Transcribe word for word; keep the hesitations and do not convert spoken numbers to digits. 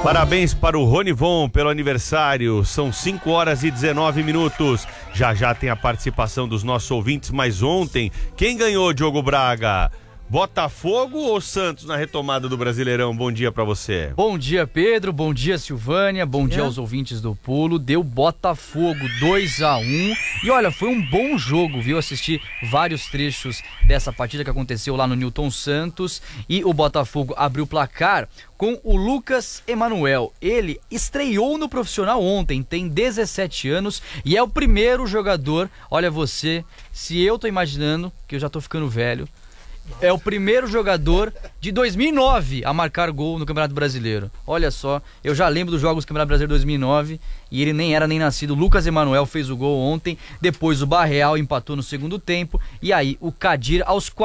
Parabéns para o Ronivon pelo aniversário. São cinco horas e dezenove minutos. Já já tem a participação dos nossos ouvintes, mas ontem, quem ganhou, Diogo Braga? Botafogo ou Santos na retomada do Brasileirão? Bom dia pra você. Bom dia, Pedro. Bom dia, Silvânia. Bom dia aos ouvintes do Pulo. Deu Botafogo dois a um. E olha, foi um bom jogo, viu? Assisti vários trechos dessa partida que aconteceu lá no Newton Santos. E o Botafogo abriu o placar com o Lucas Emanuel. Ele estreou no profissional ontem, tem dezessete anos e é o primeiro jogador. Olha você, se eu tô imaginando que eu já tô ficando velho, é o primeiro jogador de dois mil e nove a marcar gol no Campeonato Brasileiro. Olha só, eu já lembro dos jogos do Campeonato Brasileiro dois mil e nove e ele nem era nem nascido. O Lucas Emanuel fez o gol ontem, depois o Barreal empatou no segundo tempo e aí o Kadir aos